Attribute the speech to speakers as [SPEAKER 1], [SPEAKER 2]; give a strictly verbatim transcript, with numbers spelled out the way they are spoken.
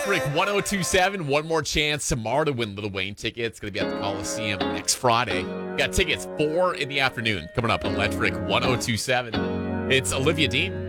[SPEAKER 1] Electric one oh two seven. One more chance tomorrow to win Lil Wayne tickets. Going to be at the Coliseum next Friday. Got tickets four in the afternoon coming up. Electric one oh two seven. It's Olivia Dean